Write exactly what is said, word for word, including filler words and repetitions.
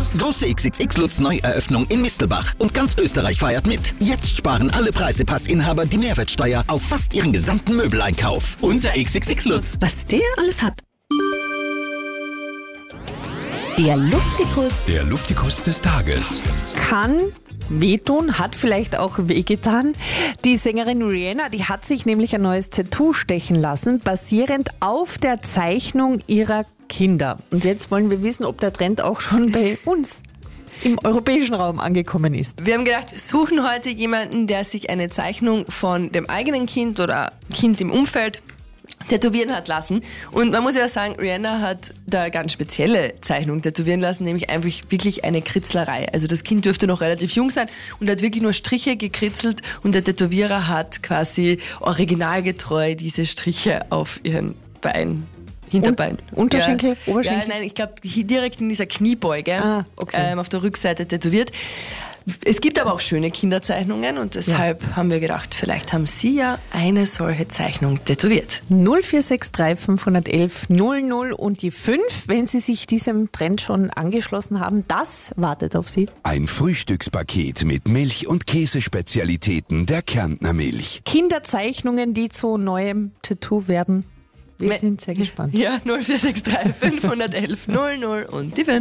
Lutz. Große X X X Lutz Neueröffnung in Mistelbach. Und ganz Österreich feiert mit. Jetzt sparen alle Preisepassinhaber die Mehrwertsteuer auf fast ihren gesamten Möbeleinkauf. Unser X X X Lutz. Was der alles hat. Der Luftikus Der Luftikus des Tages. kann wehtun, hat vielleicht auch wehgetan. Die Sängerin Rihanna, die hat sich nämlich ein neues Tattoo stechen lassen, basierend auf der Zeichnung ihrer Kinder. Und jetzt wollen wir wissen, ob der Trend auch schon bei uns im europäischen Raum angekommen ist. Wir haben gedacht, wir suchen heute jemanden, der sich eine Zeichnung von dem eigenen Kind oder Kind im Umfeld tätowieren hat lassen. Und man muss ja sagen, Rihanna hat da ganz spezielle Zeichnung tätowieren lassen, nämlich einfach wirklich eine Kritzlerei. Also das Kind dürfte noch relativ jung sein und hat wirklich nur Striche gekritzelt und der Tätowierer hat quasi originalgetreu diese Striche auf ihren Bein, Hinterbein. Und, Unterschenkel, ja. Oberschenkel? Ja, nein, ich glaube direkt in dieser Kniebeuge ah, okay. ähm, auf der Rückseite tätowiert. Es gibt aber auch schöne Kinderzeichnungen und deshalb ja. haben wir gedacht, vielleicht haben Sie ja eine solche Zeichnung tätowiert. null vier sechs drei fünf eins eins null null und die fünf, wenn Sie sich diesem Trend schon angeschlossen haben, das wartet auf Sie. Ein Frühstückspaket mit Milch- und Käsespezialitäten der Kärntner Milch. Kinderzeichnungen, die zu neuem Tattoo werden. Wir sind sehr gespannt. Ja, null vier sechs drei fünf eins eins null null und die fünf.